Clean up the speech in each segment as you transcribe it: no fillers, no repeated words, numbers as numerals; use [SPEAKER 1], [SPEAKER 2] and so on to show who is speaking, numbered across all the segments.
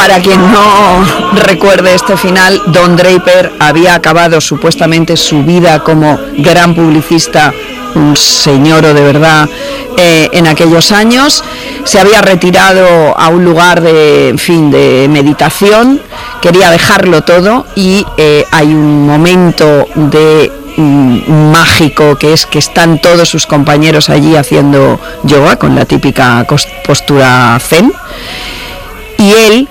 [SPEAKER 1] Para quien no recuerde este final, Don Draper había acabado supuestamente su vida como gran publicista, un señoro de verdad, en aquellos años. Se había retirado a un lugar de meditación, quería dejarlo todo, y hay un momento mágico que es que están todos sus compañeros allí haciendo yoga con la típica postura zen, y él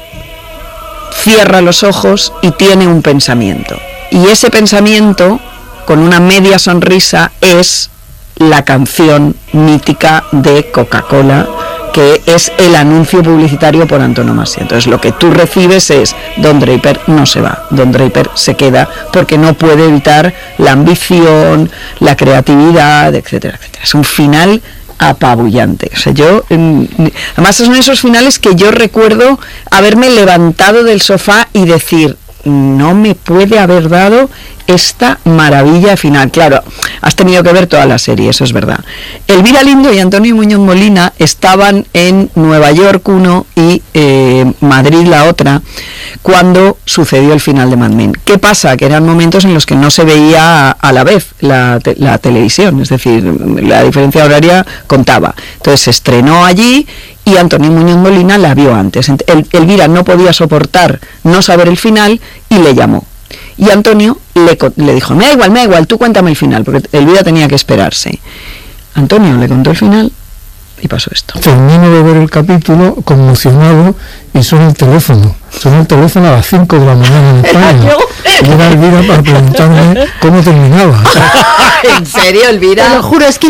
[SPEAKER 1] cierra los ojos y tiene un pensamiento, y ese pensamiento, con una media sonrisa, es la canción mítica de Coca-Cola, que es el anuncio publicitario por antonomasia. Entonces lo que tú recibes es: Don Draper no se va, Don Draper se queda, porque no puede evitar la ambición, la creatividad, etcétera, etcétera. Es un final apabullante. O sea, además son esos finales que yo recuerdo haberme levantado del sofá y decir: no me puede haber dado esta maravilla final. Claro, has tenido que ver toda la serie, eso es verdad. Elvira Lindo y Antonio Muñoz Molina estaban en Nueva York uno y Madrid la otra cuando sucedió el final de Mad Men. ¿Qué pasa? Que eran momentos en los que no se veía a la vez la televisión, es decir, la diferencia horaria contaba. Entonces se estrenó allí y Antonio Muñoz Molina la vio antes. Elvira no podía soportar no saber el final y le llamó. Y Antonio le dijo: me da igual, tú cuéntame el final, porque Elvira tenía que esperarse. Antonio le contó el final y pasó esto.
[SPEAKER 2] Termino de ver el capítulo conmocionado y suena el teléfono a las 5 de la mañana en España. Y era Elvira para preguntarme cómo terminaba.
[SPEAKER 1] ¿En serio, Elvira?
[SPEAKER 3] Te lo juro, es que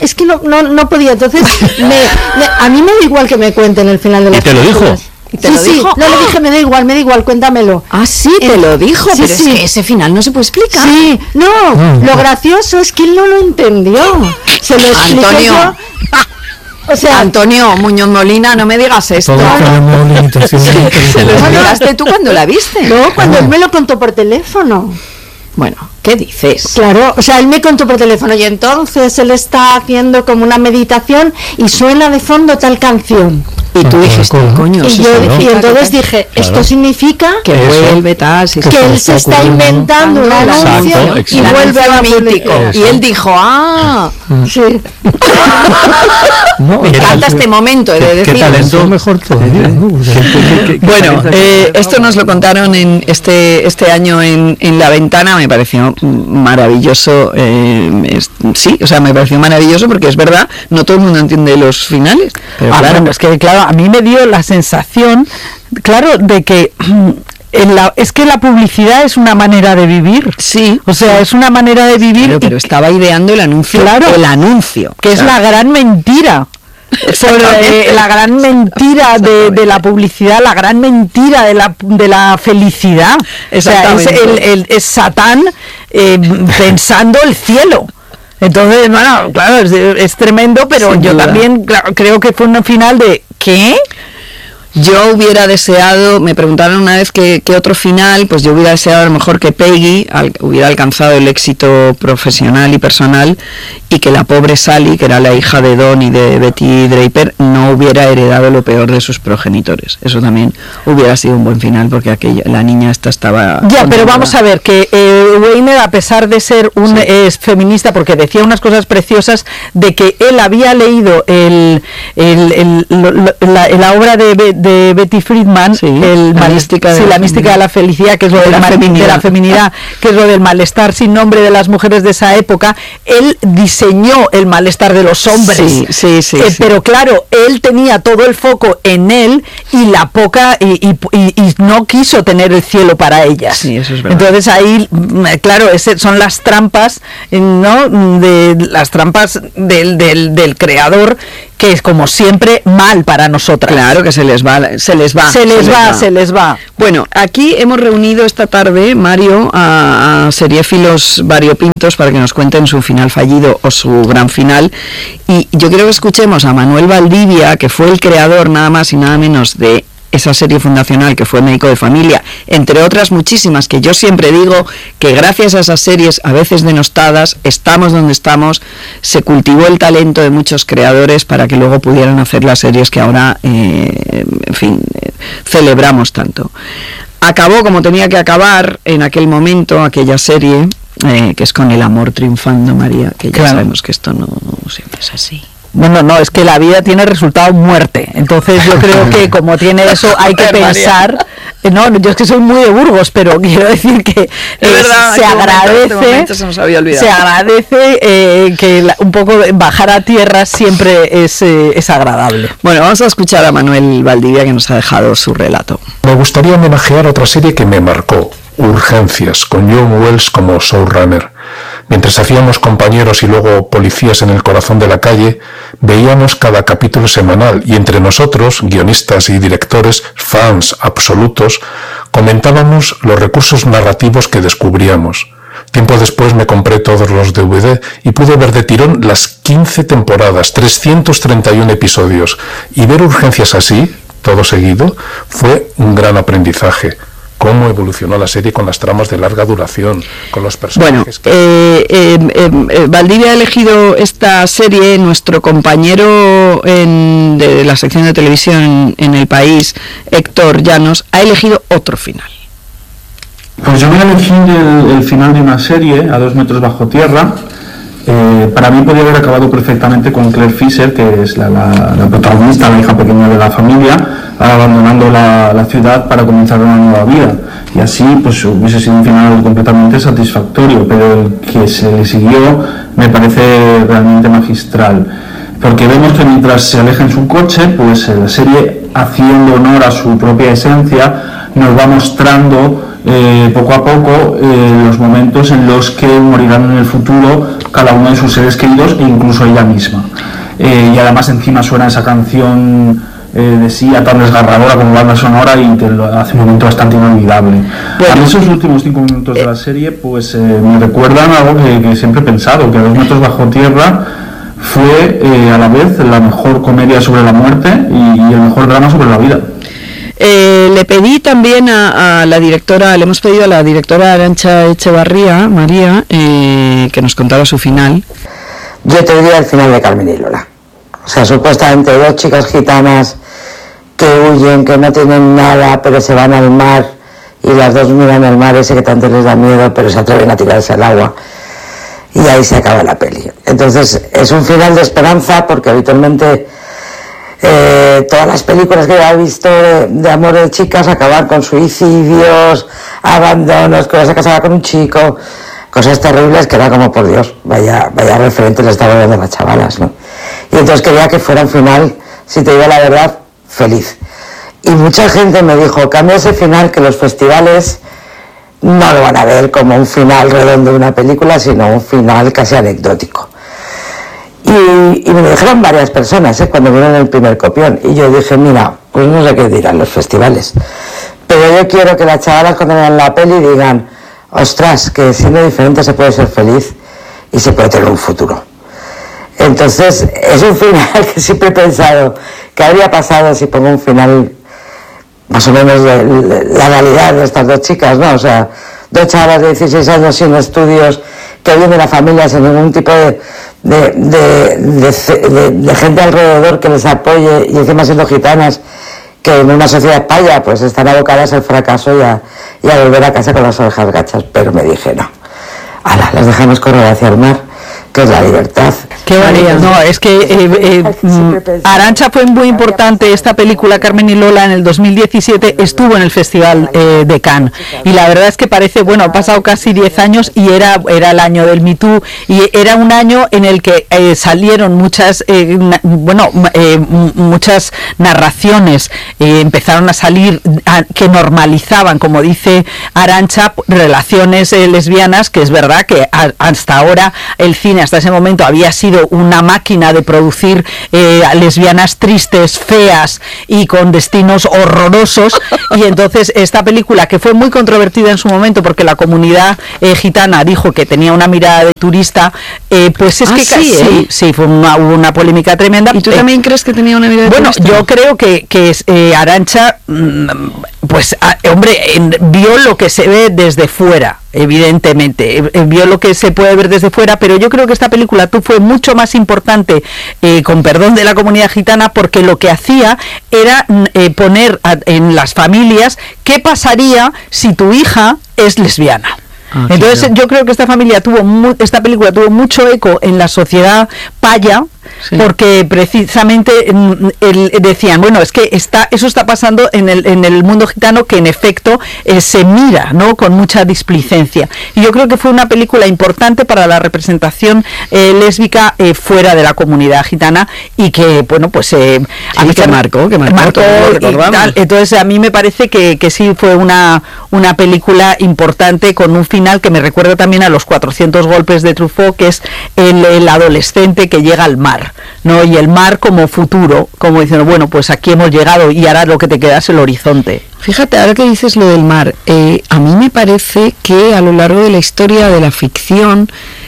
[SPEAKER 3] no podía. Entonces, a mí me da igual que me cuenten el final de la película.
[SPEAKER 4] ¿Y te lo dijo?
[SPEAKER 1] ¿Te lo dijo?
[SPEAKER 3] No le dije, me da igual, cuéntamelo.
[SPEAKER 1] Ah, sí, te lo dijo,
[SPEAKER 3] sí,
[SPEAKER 1] pero sí. Es que ese final no se puede explicar.
[SPEAKER 3] Sí, lo gracioso es que él no lo entendió. Se lo expliqué
[SPEAKER 1] Antonio.
[SPEAKER 3] yo. O sea,
[SPEAKER 1] Antonio Muñoz Molina, no me digas esto. ¿Se lo explicaste tú cuando la viste?
[SPEAKER 3] No, cuando él me lo contó por teléfono.
[SPEAKER 1] Bueno, ¿qué dices?
[SPEAKER 3] Claro, o sea, él me contó por teléfono y entonces él está haciendo como una meditación y suena de fondo tal canción.
[SPEAKER 1] Y tú dijiste, coño,
[SPEAKER 3] y entonces dije, esto significa
[SPEAKER 1] que vuelve tal,
[SPEAKER 3] que él se está inventando un anuncio y vuelve a mítico.
[SPEAKER 1] Y él dijo,
[SPEAKER 3] sí.
[SPEAKER 1] Me encanta este momento de decir.
[SPEAKER 2] ¿Qué talento mejor todavía?
[SPEAKER 1] Bueno, esto nos lo contaron en este año en La Ventana. Me pareció maravilloso. Sí, o sea, me pareció maravilloso porque es verdad, no todo el mundo entiende los finales.
[SPEAKER 5] Pero claro, es que a mí me dio la sensación, claro, de que es que la publicidad es una manera de vivir.
[SPEAKER 1] Sí.
[SPEAKER 5] O sea, es una manera de vivir.
[SPEAKER 1] Claro, pero estaba ideando el anuncio. Claro, el anuncio.
[SPEAKER 5] Que es la gran mentira. Sobre la gran mentira de la publicidad, la gran mentira de la felicidad. O sea, es Satán pensando el cielo. Entonces, bueno, claro, es tremendo, pero yo también creo que fue un final de ¿qué?
[SPEAKER 1] Yo hubiera deseado, me preguntaron una vez qué otro final, pues yo hubiera deseado a lo mejor que Peggy hubiera alcanzado el éxito profesional y personal, y que la pobre Sally, que era la hija de Don y de Betty Draper, no hubiera heredado lo peor de sus progenitores. Eso también hubiera sido un buen final, porque la niña estaba...
[SPEAKER 5] Ya, pero vamos a ver, que Weiner, a pesar de ser es feminista, porque decía unas cosas preciosas, de que él había leído la obra de Betty Friedman,
[SPEAKER 1] la mística
[SPEAKER 5] de la felicidad, que es lo de la feminidad, que es lo del malestar sin nombre de las mujeres de esa época. Él diseñó el malestar de los hombres, pero claro, él tenía todo el foco en él y la poca y no quiso tener el cielo para ellas.
[SPEAKER 1] Sí, eso es verdad.
[SPEAKER 5] Entonces ahí, claro, son las trampas, ¿no? Las trampas del creador, que es como siempre mal para nosotras.
[SPEAKER 1] Claro que se les va. Bueno, aquí hemos reunido esta tarde, Mario, a seriéfilos variopintos para que nos cuenten su final fallido o su gran final, y yo quiero que escuchemos a Manuel Valdivia, que fue el creador nada más y nada menos de esa serie fundacional que fue Médico de Familia, entre otras muchísimas, que yo siempre digo que gracias a esas series, a veces denostadas, estamos donde estamos, se cultivó el talento de muchos creadores para que luego pudieran hacer las series que ahora, celebramos tanto. Acabó como tenía que acabar en aquel momento, aquella serie, que es con el amor triunfando, María, que ya sabemos que esto no siempre es así.
[SPEAKER 5] Bueno, no, es que la vida tiene resultado muerte. Entonces yo creo que como tiene eso hay que pensar. No, yo es que soy muy de Burgos, pero quiero decir que se agradece que un poco bajar a tierra siempre es agradable.
[SPEAKER 1] Bueno, vamos a escuchar a Manuel Valdivia, que nos ha dejado su relato.
[SPEAKER 4] Me gustaría homenajear otra serie que me marcó, Urgencias, con John Wells como showrunner. Mientras hacíamos compañeros y luego policías en el corazón de la calle, veíamos cada capítulo semanal y entre nosotros, guionistas y directores, fans absolutos, comentábamos los recursos narrativos que descubríamos. Tiempo después me compré todos los DVD y pude ver de tirón las 15 temporadas, 331 episodios, y ver Urgencias así, todo seguido, fue un gran aprendizaje. Cómo evolucionó la serie con las tramas de larga duración, con los personajes.
[SPEAKER 1] Bueno, Valdivia ha elegido esta serie, nuestro compañero de la sección de televisión en El País, Héctor Llanos, ha elegido otro final.
[SPEAKER 6] Pues yo voy a elegir el final de una serie, A 2 metros bajo tierra. Para mí podría haber acabado perfectamente con Claire Fisher, que es la protagonista, la hija pequeña de la familia, abandonando la ciudad para comenzar una nueva vida, y así pues hubiese sido un final completamente satisfactorio, pero el que se le siguió me parece realmente magistral, porque vemos que mientras se aleja en su coche, pues la serie, haciendo honor a su propia esencia, nos va mostrando poco a poco los momentos en los que morirán en el futuro cada uno de sus seres queridos e incluso ella misma. Y además encima suena esa canción de Sia tan desgarradora como banda sonora y te lo hace un momento bastante inolvidable. Bueno, a mí esos últimos 5 minutos de la serie pues me recuerdan algo que siempre he pensado, que A 2 metros bajo tierra fue a la vez la mejor comedia sobre la muerte y el mejor drama sobre la vida.
[SPEAKER 1] Le pedí también a la directora, le hemos pedido a la directora Arantxa Echevarría, María, que nos contara su final.
[SPEAKER 7] Yo te diría el final de Carmen y Lola. O sea, supuestamente 2 chicas gitanas que huyen, que no tienen nada, pero se van al mar, y las 2 miran el mar ese que tanto les da miedo, pero se atreven a tirarse al agua. Y ahí se acaba la peli. Entonces, es un final de esperanza, porque habitualmente todas las películas que he visto de amor de chicas acaban con suicidios, abandonos, que se casaba con un chico, cosas terribles que era como, por Dios, vaya referente le estaba dando a las chavalas, ¿no? Y entonces quería que fuera un final, si te digo la verdad, feliz. Y mucha gente me dijo, cambia ese final, que los festivales no lo van a ver como un final redondo de una película, sino un final casi anecdótico. Y me dijeron varias personas cuando vieron el primer copión, y yo dije, mira, pues no sé qué dirán los festivales, pero yo quiero que las chavalas cuando vean la peli digan, ostras, que siendo diferente se puede ser feliz y se puede tener un futuro. Entonces es un final que siempre he pensado que habría pasado si pongo un final más o menos de la realidad de estas 2 chicas, ¿no? O sea, 2 chavalas de 16 años sin estudios, que viven de la familia sin ningún tipo de gente alrededor que les apoye, y encima siendo gitanas, que en una sociedad paya pues están abocadas al fracaso y a volver a casa con las orejas gachas. Pero me dije, no, las dejamos correr hacia el mar, que es la libertad.
[SPEAKER 5] Qué valía. No, es que Arantxa fue muy importante. Esta película, Carmen y Lola, en el 2017 estuvo en el Festival de Cannes, y la verdad es que parece, bueno, ha pasado casi 10 años y era el año del Me Too, y era un año en el que salieron muchas muchas narraciones, empezaron a salir que normalizaban, como dice Arantxa, relaciones lesbianas, que es verdad que hasta ahora el cine España hasta ese momento había sido una máquina de producir lesbianas tristes, feas y con destinos horrorosos, y entonces esta película, que fue muy controvertida en su momento porque la comunidad gitana dijo que tenía una mirada de turista, pues es que sí, fue una polémica tremenda.
[SPEAKER 1] ¿Y tú también crees que tenía una mirada de turista?
[SPEAKER 5] Yo creo que Arantxa, pues hombre, vio lo que se ve desde fuera, evidentemente, vio lo que se puede ver desde fuera, pero yo creo que esta película fue mucho más importante, con perdón de la comunidad gitana, porque lo que hacía era poner en las familias qué pasaría si tu hija es lesbiana. Entonces claro, yo creo que esta película tuvo mucho eco en la sociedad paya, sí, porque precisamente decían, bueno, es que eso está pasando en el mundo gitano, que en efecto se mira, ¿no?, con mucha displicencia. Y yo creo que fue una película importante para la representación lésbica fuera de la comunidad gitana, y que, bueno, pues a mí
[SPEAKER 1] que marcó y
[SPEAKER 5] tal. Entonces a mí me parece que sí fue una película importante, con un final que me recuerda también a Los 400 golpes de Truffaut, que es el adolescente que llega al mar, ¿no? Y el mar como futuro, como diciendo, bueno, pues aquí hemos llegado y ahora lo que te queda es el horizonte.
[SPEAKER 1] Fíjate, ahora que dices lo del mar, a mí me parece que a lo largo de la historia de la ficción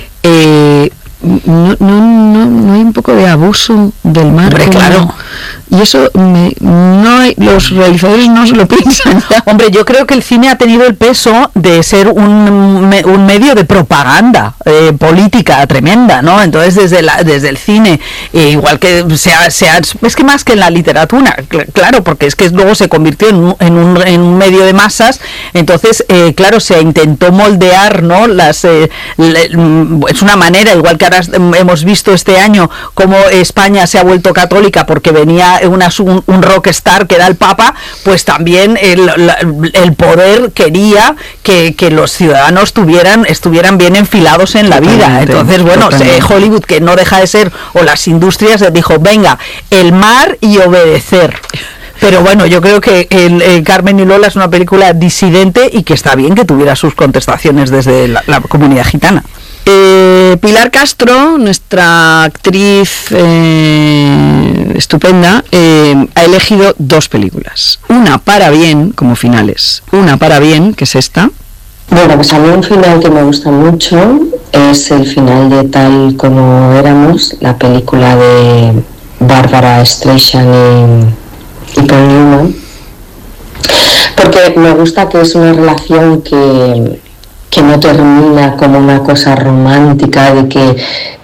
[SPEAKER 1] no hay un poco de abuso del mar.
[SPEAKER 5] Hombre, claro.
[SPEAKER 1] Y eso los realizadores no se lo piensan.
[SPEAKER 5] Hombre, yo creo que el cine ha tenido el peso de ser un medio de propaganda política tremenda, ¿no? Entonces desde el cine, igual que es que más que en la literatura, claro, porque es que luego se convirtió en un medio de masas. Entonces claro, se intentó moldear, ¿no? Es una manera, igual que ahora hemos visto este año cómo España se ha vuelto católica porque venía un rockstar que era el Papa, pues también el poder quería que los ciudadanos estuvieran bien enfilados en la vida. Entonces, bueno, Hollywood, que no deja de ser, o las industrias, dijo, venga, el mar y obedecer. Pero bueno, yo creo que el Carmen y Lola es una película disidente, y que está bien que tuviera sus contestaciones desde la comunidad gitana.
[SPEAKER 1] Pilar Castro, nuestra actriz estupenda, ha elegido dos películas. Una para bien, como finales. Una para bien, que es esta.
[SPEAKER 8] Bueno, pues a mí un final que me gusta mucho es el final de Tal como éramos, la película de Barbara Streisand y Paul Newman, porque me gusta que es una relación que no termina como una cosa romántica de que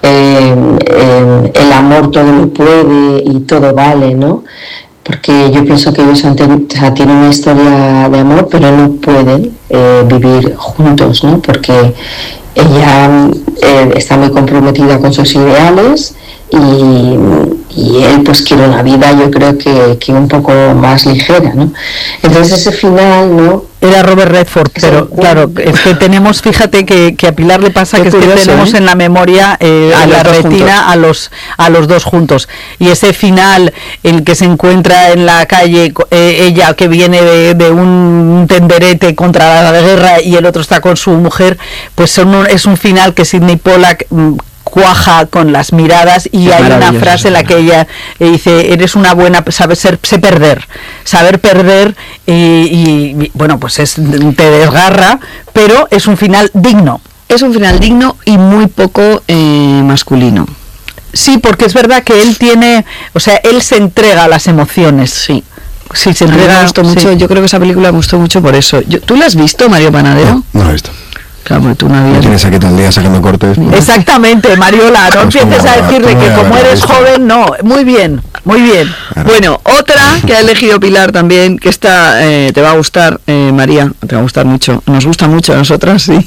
[SPEAKER 8] el amor todo lo puede y todo vale, ¿no? Porque yo pienso que ellos tienen una historia de amor, pero no pueden vivir juntos, ¿no? Porque ella está muy comprometida con sus ideales, y él pues quiere una vida, yo creo que un poco más ligera, ¿no? Entonces ese final, ¿no?
[SPEAKER 5] Era Robert Redford, pero claro, es que tenemos, fíjate que a Pilar le pasa, que es que tenemos en la memoria, a la retina, a los dos juntos, y ese final, el que se encuentra en la calle, ella que viene de un tenderete contra la guerra, y el otro está con su mujer, pues es un final que Sidney Pollack cuaja con las miradas, y hay una frase en la que ella dice, eres una buena, saber perder, y bueno, pues te desgarra, pero es un final digno.
[SPEAKER 1] Es un final digno y muy poco masculino.
[SPEAKER 5] Sí, porque es verdad que él se entrega a las emociones.
[SPEAKER 1] Sí.
[SPEAKER 5] Sí, se entrega.
[SPEAKER 1] Me gustó mucho, yo creo que esa película me gustó mucho por eso. ¿Tú la has visto, Mario Panadero?
[SPEAKER 9] No la he visto.
[SPEAKER 1] Claro, tú no habías...
[SPEAKER 9] Tienes aquí todo el día sacando cortes.
[SPEAKER 5] Exactamente, Mariola, no empieces a decirle que como eres joven, no. Muy bien, muy bien.
[SPEAKER 1] Bueno, otra que ha elegido Pilar también, que esta te va a gustar, María, te va a gustar mucho. Nos gusta mucho a nosotras, sí.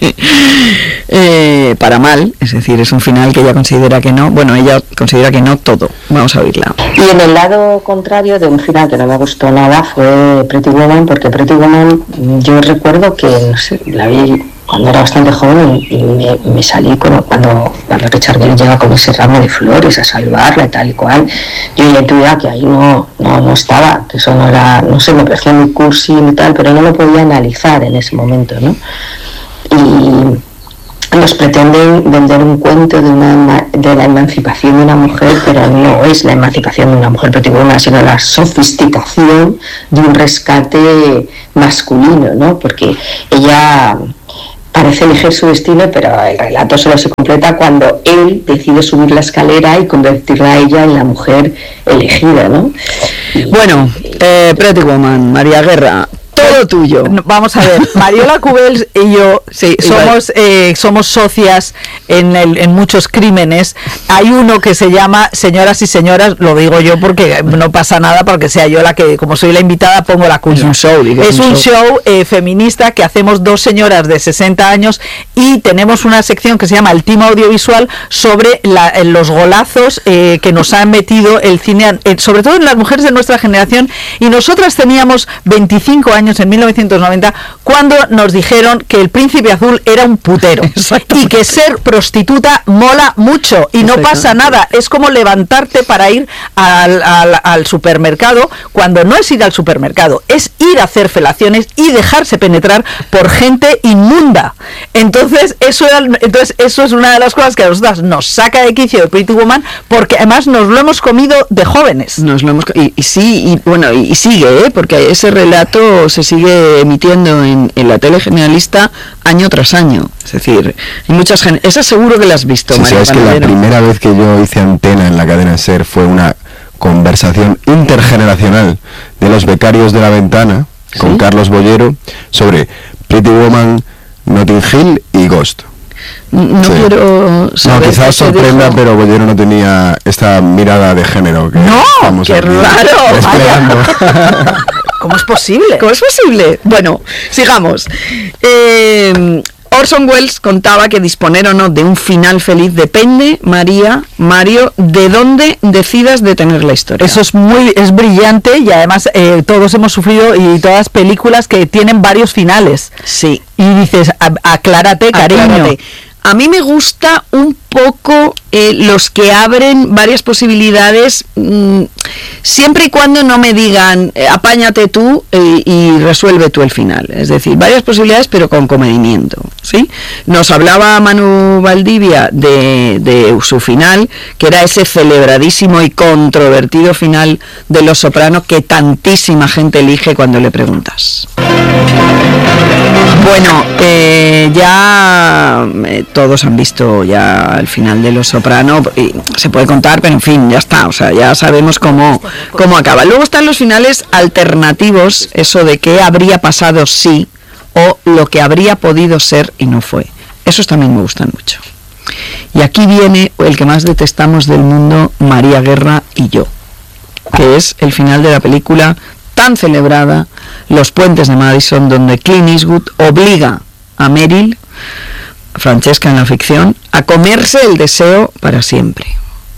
[SPEAKER 1] Para mal, es decir, es un final que ella considera que no. Bueno, ella considera que no todo. Vamos a oírla.
[SPEAKER 8] Y en el lado contrario de un final que no me gustó nada fue Pretty Woman, porque Pretty Woman, yo recuerdo que, no sé, la vi cuando era bastante joven, y me salí cuando Richard Gere llega con ese ramo de flores a salvarla y tal y cual. Yo ya intuía que ahí no estaba, que eso no era, no sé, me parecía muy cursi y tal, pero no lo podía analizar en ese momento, ¿no? Y nos pretenden vender un cuento de la emancipación de una mujer, pero no es la emancipación de una mujer Pretty Woman, sino la sofisticación de un rescate masculino, ¿no? Porque ella parece elegir su destino, pero el relato solo se completa cuando él decide subir la escalera y convertirla a ella en la mujer elegida, ¿no?
[SPEAKER 1] Bueno, Pretty Woman, María Guerra, todo tuyo.
[SPEAKER 5] Vamos a ver, Mariola Cubels y yo somos socias en muchos crímenes. Hay uno que se llama Señoras y Señoras, lo digo yo porque no pasa nada porque sea yo la que, como soy la invitada, pongo la cuña. Es un show feminista que hacemos dos señoras de 60 años y tenemos una sección que se llama El Team Audiovisual sobre los golazos que nos han metido el cine, sobre todo en las mujeres de nuestra generación, y nosotras teníamos 25 años en 1990 cuando nos dijeron que el Príncipe Azul era un putero y que ser prostituta mola mucho y no pasa nada, es como levantarte para ir al supermercado, cuando no es ir al supermercado, es ir a hacer felaciones y dejarse penetrar por gente inmunda. Entonces eso es una de las cosas que a nosotras nos saca de quicio de Pretty Woman, porque además nos lo hemos comido de jóvenes.
[SPEAKER 1] Y sigue, porque ese relato se sigue emitiendo en la tele generalista año tras año. Es decir, hay muchas esas seguro que las has visto,
[SPEAKER 9] sí,
[SPEAKER 1] María
[SPEAKER 9] sabes
[SPEAKER 1] Panadero.
[SPEAKER 9] Que la primera vez que yo hice antena en la cadena SER fue una conversación intergeneracional de los becarios de La Ventana, ¿sí?, con Carlos Bollero, sobre Pretty Woman, Notting Hill y Ghost.
[SPEAKER 1] No sí. Quiero saber.
[SPEAKER 9] No, quizás sorprenda, pero Bollero no tenía esta mirada de género que
[SPEAKER 1] estamos ¡qué raro!
[SPEAKER 5] ¿Cómo es posible?
[SPEAKER 1] ¿Cómo es posible? Bueno, sigamos. Orson Welles contaba que disponer o no de un final feliz depende, Mario, de dónde decidas detener la historia.
[SPEAKER 5] Eso es brillante, y además todos hemos sufrido, y todas las películas que tienen varios finales.
[SPEAKER 1] Sí.
[SPEAKER 5] Y dices, aclárate, cariño.
[SPEAKER 1] A mí me gusta un poco los que abren varias posibilidades, siempre y cuando no me digan apáñate tú y resuelve tú el final. Es decir, varias posibilidades pero con comedimiento, ¿sí? Nos hablaba Manu Valdivia de su final, que era ese celebradísimo y controvertido final de Los Soprano que tantísima gente elige cuando le preguntas. Bueno, ya todos han visto ya el final de Los Soprano, y se puede contar, pero en fin, ya está, o sea, ya sabemos cómo acaba. Luego están los finales alternativos, eso de qué habría pasado si, o lo que habría podido ser y no fue. Esos también me gustan mucho. Y aquí viene el que más detestamos del mundo, María Guerra y yo, que es el final de la película tan celebrada, Los Puentes de Madison, donde Clint Eastwood obliga a Meryl, Francesca en la ficción, a comerse el deseo para siempre.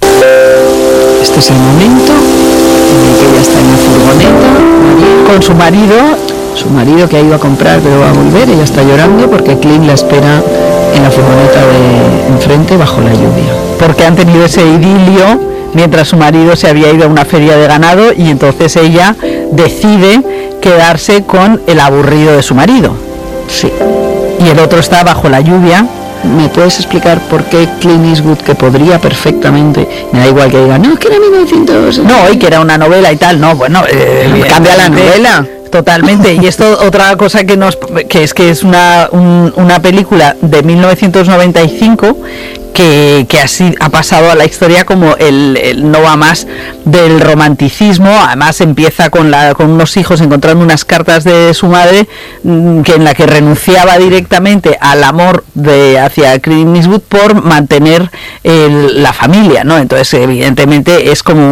[SPEAKER 1] Este es el momento en el que ella está en la furgoneta
[SPEAKER 5] con su
[SPEAKER 1] marido que ha ido a comprar pero va a volver. Ella está llorando porque Clint la espera en la furgoneta de enfrente bajo la lluvia,
[SPEAKER 5] porque han tenido ese idilio mientras su marido se había ido a una feria de ganado, y entonces ella decide quedarse con el aburrido de su marido.
[SPEAKER 1] Sí.
[SPEAKER 5] Y el otro está bajo la lluvia.
[SPEAKER 1] ¿Me puedes explicar por qué Clint Eastwood, que podría perfectamente, me da igual que diga, no, que era 1900...
[SPEAKER 5] No, y que era una novela y tal, no, bueno...
[SPEAKER 1] cambia la novela.
[SPEAKER 5] Totalmente, y esto otra cosa que es una película de 1995 que así ha pasado a la historia como el no va más del romanticismo. Además empieza con unos hijos encontrando unas cartas de su madre en la que renunciaba directamente al amor hacia Clint Eastwood por mantener la familia, ¿no? Entonces evidentemente es como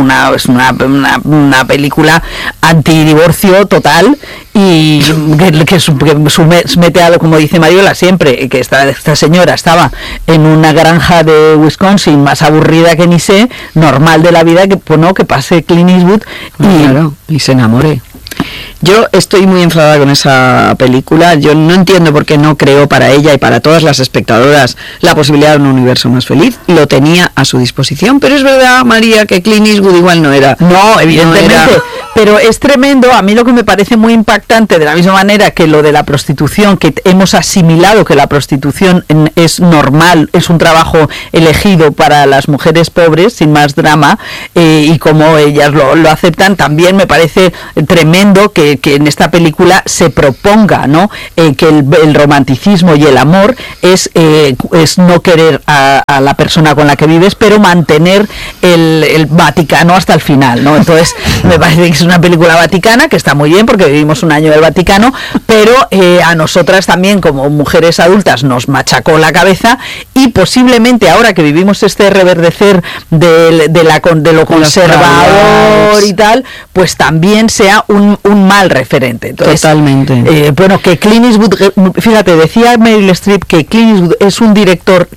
[SPEAKER 5] una película antidivorcio total, y que mete a, como dice Mariola siempre, que esta señora estaba en una granja de Wisconsin más aburrida que ni sé, normal de la vida, que pues no, que pase Clint Eastwood
[SPEAKER 1] y se enamore. Yo estoy muy enfadada con esa película. Yo no entiendo por qué no creó para ella y para todas las espectadoras la posibilidad de un universo más feliz. Lo tenía a su disposición, pero es verdad, María, que Clint Eastwood igual no era.
[SPEAKER 5] No, evidentemente. pero es tremendo. A mí lo que me parece muy impactante, de la misma manera que lo de la prostitución, que hemos asimilado que la prostitución es normal, es un trabajo elegido para las mujeres pobres, sin más drama, y como ellas lo aceptan, también me parece tremendo que en esta película se proponga, ¿no? Que el romanticismo y el amor es no querer a la persona con la que vives, pero mantener el Vaticano hasta el final, ¿no? Entonces me parece que es una película vaticana, que está muy bien porque vivimos un año del Vaticano, pero a nosotras también como mujeres adultas nos machacó la cabeza, y posiblemente ahora que vivimos este reverdecer de lo conservador y tal, pues también sea un mal referente. Entonces,
[SPEAKER 1] totalmente.
[SPEAKER 5] Bueno, que Clint Eastwood, fíjate, decía Meryl Streep que Clint Eastwood es un director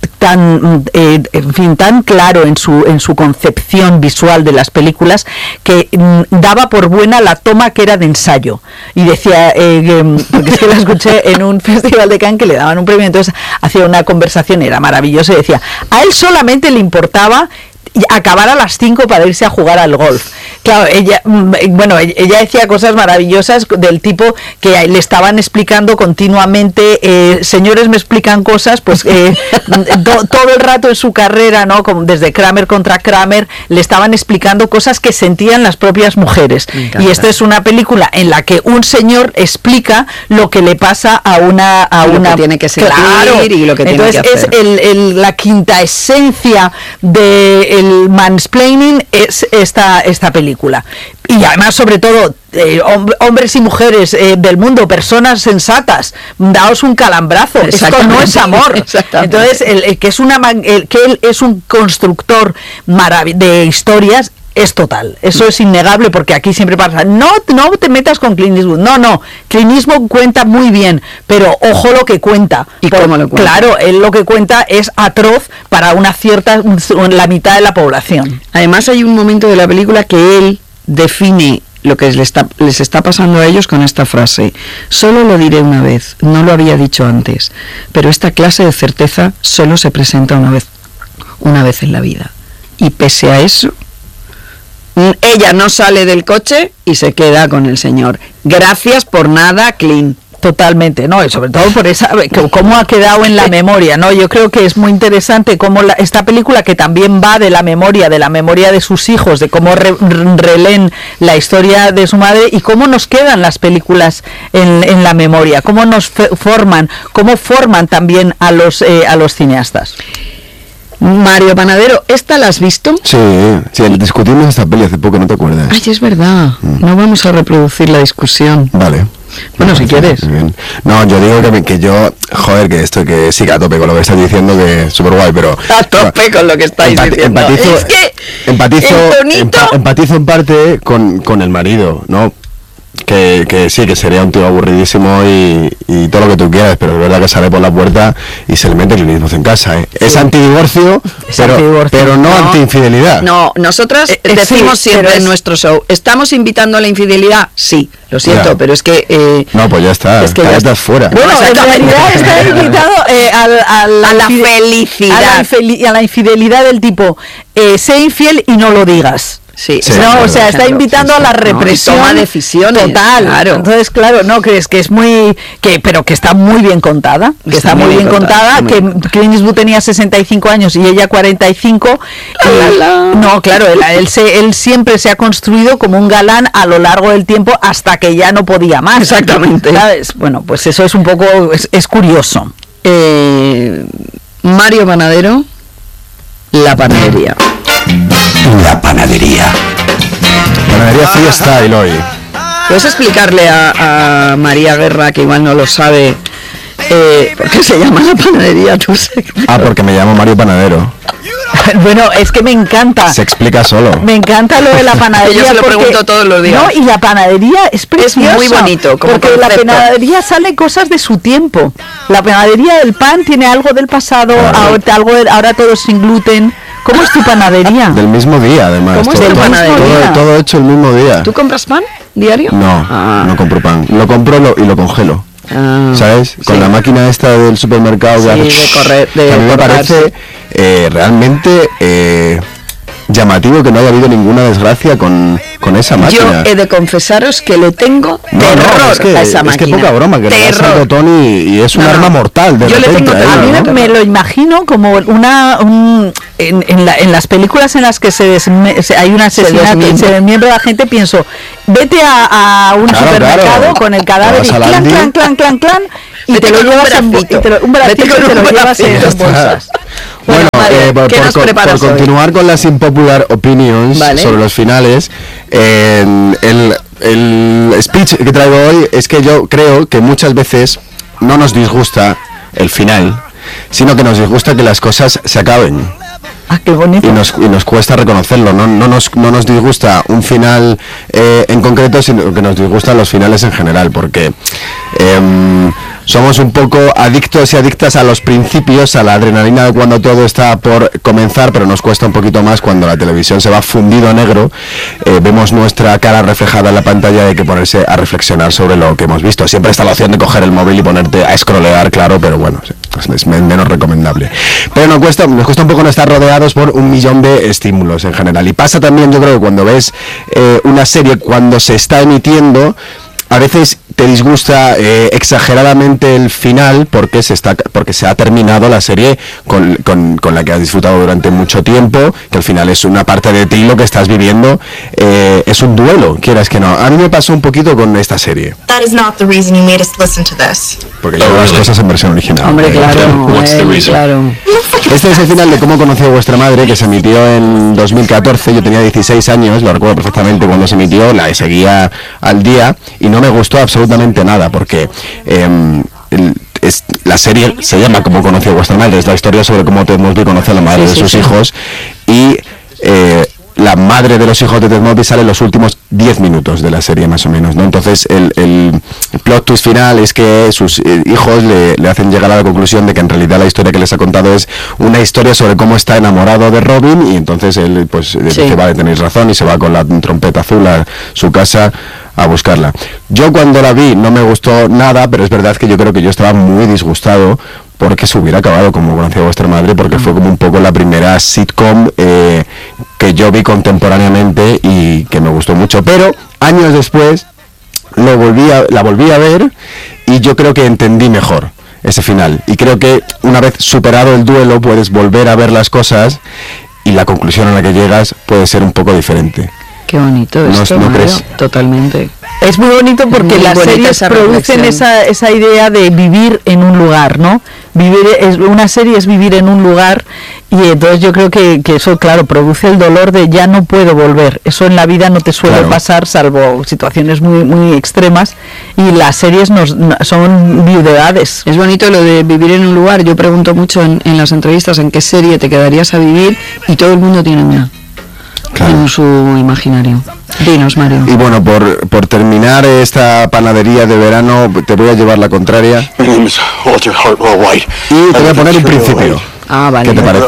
[SPEAKER 5] tan tan claro en su concepción visual de las películas, que daba por buena la toma que era de ensayo, y decía, porque es que la escuché en un festival de Cannes que le daban un premio, entonces hacía una conversación, era maravillosa, y decía, a él solamente le importaba acabar a las 5 para irse a jugar al golf. Claro, ella decía cosas maravillosas del tipo que le estaban explicando continuamente, señores me explican cosas, pues todo el rato en su carrera, ¿no? Como desde Kramer contra Kramer, le estaban explicando cosas que sentían las propias mujeres. Y esta es una película en la que un señor explica lo que le pasa a una
[SPEAKER 1] que tiene que sentir,
[SPEAKER 5] claro,
[SPEAKER 1] y lo que tiene
[SPEAKER 5] entonces
[SPEAKER 1] que hacer.
[SPEAKER 5] Es la quinta esencia de el mansplaining, es esta película. Y además, sobre todo, hombres y mujeres del mundo, personas sensatas, daos un calambrazo. Esto no es amor. Entonces, que él es un constructor de historias, es total. Eso es innegable, porque aquí siempre pasa, no te metas con Clint Eastwood. No, Clint Eastwood cuenta muy bien, pero ojo lo que cuenta.
[SPEAKER 1] ¿Y cómo lo cuenta?
[SPEAKER 5] Claro, él lo que cuenta es atroz para la mitad de la población.
[SPEAKER 1] Además, hay un momento de la película que él define lo que les está pasando a ellos con esta frase: solo lo diré una vez, no lo había dicho antes, pero esta clase de certeza solo se presenta una vez en la vida. Y pese a eso, ella no sale del coche y se queda con el señor. Gracias por nada, Clint.
[SPEAKER 5] Totalmente, ¿no? Y sobre todo por cómo ha quedado en la memoria, ¿no? Yo creo que es muy interesante cómo esta película, que también va de la memoria de sus hijos, de cómo releen la historia de su madre, y cómo nos quedan las películas en la memoria, cómo nos forman también a los cineastas.
[SPEAKER 1] Mario Panadero, ¿esta la has visto?
[SPEAKER 9] Sí, discutimos esta peli hace poco, ¿no te acuerdas?
[SPEAKER 1] Ay, es verdad. No vamos a reproducir la discusión.
[SPEAKER 9] Vale.
[SPEAKER 1] Bueno, si quieres.
[SPEAKER 9] Bien. No, yo digo que yo, joder, que esto, que sí, que a tope con lo que estás diciendo, que es súper guay, pero...
[SPEAKER 1] A tope con lo que estáis diciendo.
[SPEAKER 9] Empatizo en parte con el marido, ¿no? Que sí, que sería un tío aburridísimo y todo lo que tú quieras, pero es verdad que sale por la puerta y se le mete el Clint Eastwood en casa, ¿eh? Sí. Es antidivorcio, pero no anti-infidelidad.
[SPEAKER 1] No, nosotras decimos siempre en nuestro show, ¿estamos invitando a la infidelidad? Sí, lo siento, pero es que...
[SPEAKER 9] no, pues ya está, ya estás fuera.
[SPEAKER 5] Bueno, en realidad está invitado a la felicidad. A la infidelidad del tipo, sé infiel y no lo digas.
[SPEAKER 1] Sí,
[SPEAKER 5] no, o sea, está invitando a la represión,
[SPEAKER 1] toma decisiones,
[SPEAKER 5] total. Claro. Entonces, claro, no crees que es pero que está muy bien contada, que Clint Eastwood tenía 65 años y ella 45. No, claro, él siempre se ha construido como un galán a lo largo del tiempo hasta que ya no podía más.
[SPEAKER 1] Exactamente.
[SPEAKER 5] ¿Sabes? Bueno, pues eso es un poco es curioso.
[SPEAKER 1] Mario Panadero, La Panadería.
[SPEAKER 9] La panadería. Panadería Freestyle hoy.
[SPEAKER 1] ¿Puedes explicarle a María Guerra, que igual no lo sabe, por qué se llama La Panadería tu sector?
[SPEAKER 9] Porque me llamo Mario Panadero.
[SPEAKER 5] Bueno, es que me encanta.
[SPEAKER 9] Se explica solo.
[SPEAKER 5] Me encanta lo de la panadería.
[SPEAKER 1] Yo se lo pregunto todos los días.
[SPEAKER 5] No, y la panadería es preciosa.
[SPEAKER 1] Es muy bonito.
[SPEAKER 5] Porque la panadería sale cosas de su tiempo. La panadería del pan tiene algo del pasado, ahora todo sin gluten. ¿Cómo es tu panadería?
[SPEAKER 9] Del mismo día, además.
[SPEAKER 1] ¿Cómo es tu panadería?
[SPEAKER 9] Todo hecho el mismo día.
[SPEAKER 1] ¿Tú compras pan diario?
[SPEAKER 9] No, no compro pan. Lo compro y lo congelo. ¿Sabes? Con la máquina esta del supermercado.
[SPEAKER 1] Sí, de
[SPEAKER 9] a mí me parece realmente llamativo que no haya habido ninguna desgracia con esa máquina.
[SPEAKER 1] Yo he de confesaros que le tengo terror a esa máquina.
[SPEAKER 9] Es que poca broma, que le das al botón y es un arma mortal. De repente,
[SPEAKER 5] a mí me lo imagino como en las películas en las que hay un asesinato y se desmiembra la gente, pienso, vete a un supermercado con el cadáver y clan, y te lo llevas en bolsas.
[SPEAKER 9] Bueno, por continuar con las unpopular opinions sobre los finales, el speech que traigo hoy es que yo creo que muchas veces no nos disgusta el final, sino que nos disgusta que las cosas se acaben.
[SPEAKER 5] Qué bonito.
[SPEAKER 9] Y nos cuesta reconocerlo, no nos disgusta un final en concreto, sino que nos disgustan los finales en general, porque somos un poco adictos y adictas a los principios, a la adrenalina de cuando todo está por comenzar, pero nos cuesta un poquito más cuando la televisión se va fundido a negro, vemos nuestra cara reflejada en la pantalla y hay que ponerse a reflexionar sobre lo que hemos visto. Siempre está la opción de coger el móvil y ponerte a scrollear, claro, pero bueno, es menos recomendable. Pero nos cuesta un poco no estar rodeados por un millón de estímulos en general. Y pasa también, yo creo que cuando ves una serie, cuando se está emitiendo, a veces te disgusta exageradamente el final porque se ha terminado la serie con la que has disfrutado durante mucho tiempo, que al final es una parte de ti lo que estás viviendo, es un duelo, quieras que no. A mí me pasó un poquito con esta serie. Porque yo veo las cosas en versión original.
[SPEAKER 1] Hombre, claro.
[SPEAKER 9] Este es el final de Cómo conocí a vuestra madre, que se emitió en 2014. Yo tenía 16 años, lo recuerdo perfectamente cuando se emitió, la seguía al día y no me gustó absolutamente nada, porque la serie se llama Cómo conocí a vuestra madre, es la historia sobre cómo Ted Mosby conoce a la madre de sus hijos, y la madre de los hijos de Ted Mosby sale en los últimos 10 minutos de la serie, más o menos, ¿no? Entonces el plot twist final es que sus hijos le hacen llegar a la conclusión de que en realidad la historia que les ha contado es una historia sobre cómo está enamorado de Robin, y entonces él pues dice, vale, tenéis razón, y se va con la trompeta azul a su casa a buscarla. Yo cuando la vi no me gustó nada, pero es verdad que yo creo que yo estaba muy disgustado porque se hubiera acabado Como conocí a vuestra madre, porque fue como un poco la primera sitcom que yo vi contemporáneamente y que me gustó mucho, pero años después la volví a ver y yo creo que entendí mejor ese final, y creo que una vez superado el duelo puedes volver a ver las cosas y la conclusión a la que llegas puede ser un poco diferente.
[SPEAKER 1] Qué bonito esto,
[SPEAKER 9] ¿no crees?
[SPEAKER 1] Totalmente.
[SPEAKER 5] Es muy bonito porque las series producen esa idea de vivir en un lugar, ¿no? Una serie es vivir en un lugar, y entonces yo creo que eso, claro, produce el dolor de ya no puedo volver. Eso en la vida no te suele pasar, salvo situaciones muy, muy extremas, y las series son viudedades.
[SPEAKER 1] Es bonito lo de vivir en un lugar. Yo pregunto mucho en las entrevistas en qué serie te quedarías a vivir, y todo el mundo tiene una. En su imaginario. Dinos, Mario.
[SPEAKER 9] Y bueno, por terminar esta panadería de verano, te voy a llevar la contraria. Y te voy a poner un principio.
[SPEAKER 1] Vale.
[SPEAKER 9] ¿Qué te parece?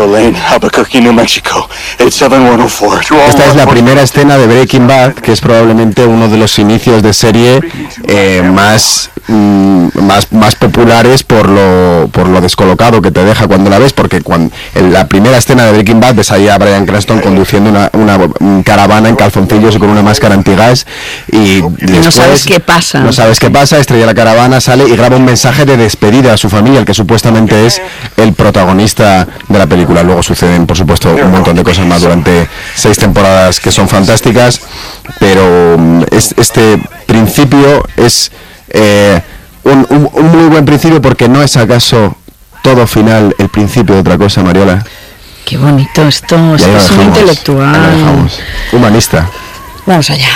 [SPEAKER 9] Esta es la primera escena de Breaking Bad, que es probablemente uno de los inicios de serie más populares por lo descolocado que te deja cuando la ves, porque en la primera escena de Breaking Bad ves ahí a Bryan Cranston conduciendo una caravana en calzoncillos y con una máscara antigas, y después,
[SPEAKER 1] no sabes qué pasa,
[SPEAKER 9] estrella la caravana, sale y graba un mensaje de despedida a su familia, el que supuestamente es el protagonista de la película. Luego suceden, por supuesto, un montón de cosas más durante 6 temporadas que son fantásticas, pero este principio es un muy buen principio, porque no es acaso todo final el principio de otra cosa, Mariola.
[SPEAKER 1] Qué bonito esto es muy intelectual,
[SPEAKER 9] humanista.
[SPEAKER 1] Vamos allá.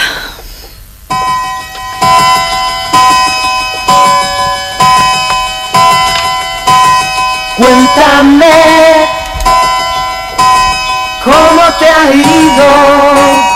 [SPEAKER 10] Cuéntame cómo te ha ido.